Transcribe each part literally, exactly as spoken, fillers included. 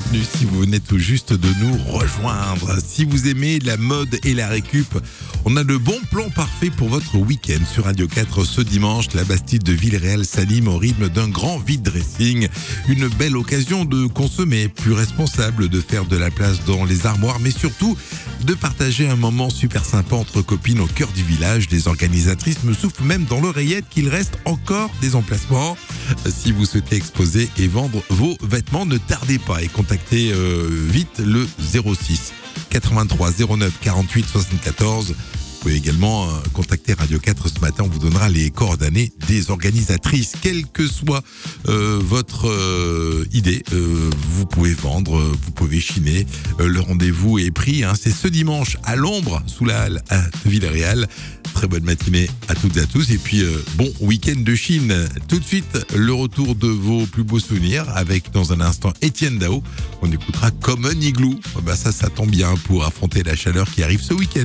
bienvenue si vous venez tout juste de nous rejoindre. Si vous aimez la mode et la récup, on a le bon plan parfait pour votre week-end sur Radio quatre ce dimanche. La Bastide de Villeréal s'anime au rythme d'un grand vide dressing. Une belle occasion de consommer, plus responsable, de faire de la place dans les armoires, mais surtout de partager un moment super sympa entre copines au cœur du village. Les organisatrices me soufflent même dans l'oreillette qu'il reste encore des emplacements. Si vous souhaitez exposer et vendre vos vêtements, ne tardez pas et contactez euh, vite le zéro six quatre-vingt-trois zéro neuf quarante-huit soixante-quatorze. Vous pouvez également euh, contacter Radio quatre ce matin, on vous donnera les coordonnées des organisatrices. Quelle que soit euh, votre euh, idée, euh, vous pouvez vendre, euh, vous pouvez chiner. Euh, le rendez-vous est pris, hein, c'est ce dimanche à l'ombre, sous la halle à Villeréal. Très bonne matinée à toutes et à tous et puis euh, bon week-end de Chine. Tout de suite, le retour de vos plus beaux souvenirs avec dans un instant Étienne Dao. On écoutera comme un igloo. Oh bah ça, ça tombe bien pour affronter la chaleur qui arrive ce week-end.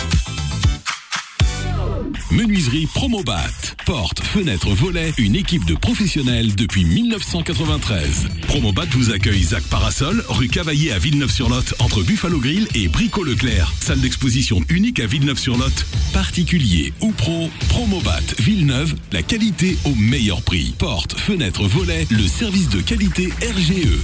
Menuiserie Promobat. Portes, fenêtres, volets, une équipe de professionnels depuis dix-neuf cent quatre-vingt-treize. Promobat vous accueille Zac Parasol, rue Cavaillé à Villeneuve-sur-Lot, entre Buffalo Grill et Brico-Leclerc. Salle d'exposition unique à Villeneuve-sur-Lot. Particulier ou pro, Promobat Villeneuve, la qualité au meilleur prix. Portes, fenêtres, volets, le service de qualité R G E.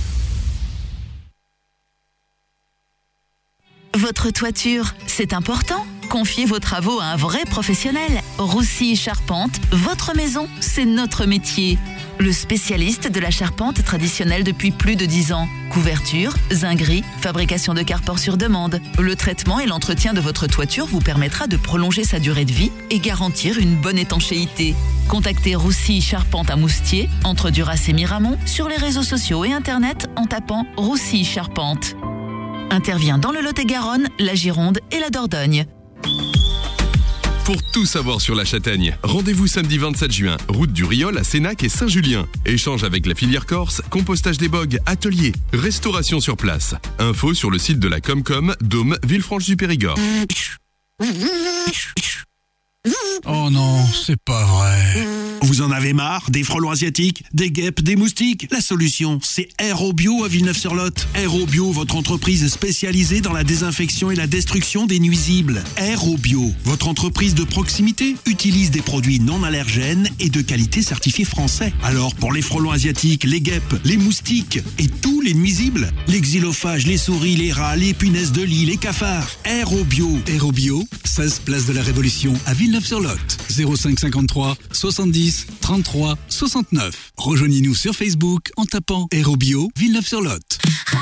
Votre toiture, c'est important? Confiez vos travaux à un vrai professionnel. Roussy Charpente, votre maison, c'est notre métier. Le spécialiste de la charpente traditionnelle depuis plus de dix ans. Couverture, zinguerie, fabrication de carport sur demande. Le traitement et l'entretien de votre toiture vous permettra de prolonger sa durée de vie et garantir une bonne étanchéité. Contactez Roussy Charpente à Moustier, entre Duras et Miramont, sur les réseaux sociaux et internet en tapant Roussy Charpente. Intervient dans le Lot-et-Garonne, la Gironde et la Dordogne. Pour tout savoir sur la châtaigne, rendez-vous samedi vingt-sept juin, route du Riol à Sénac et Saint-Julien. Échange avec la filière corse, compostage des bogues, atelier, restauration sur place. Info sur le site de la Comcom, Dôme, Villefranche-du-Périgord. Oh non, c'est pas vrai. Vous en avez marre des frelons asiatiques, des guêpes, des moustiques? La solution, c'est Aérobio à Villeneuve-sur-Lot. Aérobio, votre entreprise spécialisée dans la désinfection et la destruction des nuisibles. Aérobio, votre entreprise de proximité, utilise des produits non allergènes et de qualité certifiés français. Alors pour les frelons asiatiques, les guêpes, les moustiques et tous les nuisibles, les xylophages, les souris, les rats, les punaises de lit, les cafards. Aérobio. Aérobio, seize place de la Révolution à Villeneuve-sur-Lot. zéro cinq cinquante-trois soixante-dix trente-trois soixante-neuf. Rejoignez-nous sur Facebook en tapant Aérobio Villeneuve-sur-Lot.